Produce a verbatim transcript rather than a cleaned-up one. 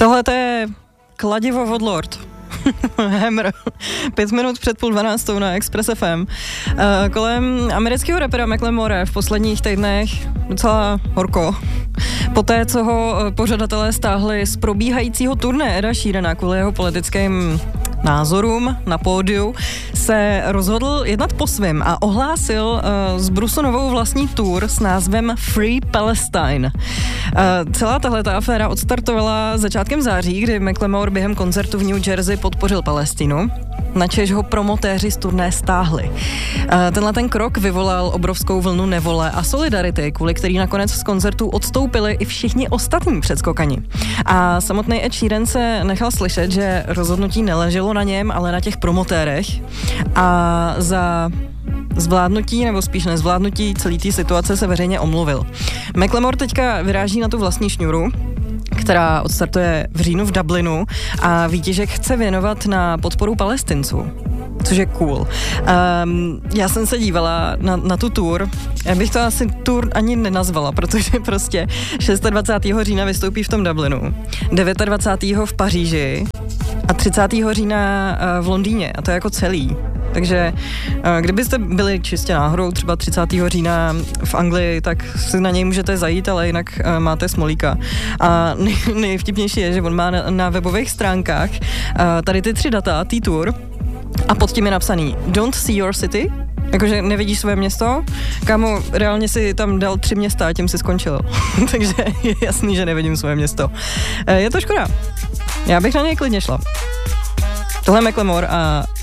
Tohle to je kladivo od Lord. Hammer. Pět minut před půl dvanáctou na Express F M. Uh, kolem amerického rapera Macklemore v posledních týdnech docela horko. Poté, co ho pořadatelé stáhli z probíhajícího turné Eda Sheerana kvůli jeho politickým názorům na pódiu, se rozhodl jednat po svém a ohlásil uh, z Brusu novou vlastní tour s názvem Free Palestine. Uh, celá tahleta aféra odstartovala začátkem září, kdy Macklemore během koncertu v New Jersey podpořil Palestinu, načež ho promotéři z turné stáhli. Uh, tenhle ten krok vyvolal obrovskou vlnu nevole a solidarity, kvůli který nakonec z koncertů odstoupili i všichni ostatní předskokani. A samotný Ed Sheeran se nechal slyšet, že rozhodnutí neleželo na něm, ale na těch promotérech a za zvládnutí, nebo spíš nezvládnutí celé té situace se veřejně omluvil. Macklemore teďka vyráží na tu vlastní šňůru, která odstartuje v říjnu v Dublinu a výtěžek chce věnovat na podporu Palestinců, což je cool. Um, já jsem se dívala na, na tu tour, já bych to asi tour ani nenazvala, protože prostě dvacátého šestého října vystoupí v tom Dublinu, dvacátého devátého v Paříži a třicátého října v Londýně a to je jako celý. Takže kdybyste byli čistě náhodou třeba třicátého října v Anglii, tak si na něj můžete zajít, ale jinak máte smolíka. A nej, nejvtipnější je, že on má na, na webových stránkách tady ty tři data, tý tour, a pod tím je napsaný Don't see your city, jakože nevidíš své město, kámo, reálně si tam dal tři města a tím si skončil. Takže je jasný, že nevidím své město. Je to škoda. Já bych na něj klidně šla. Tohle je Macklemore a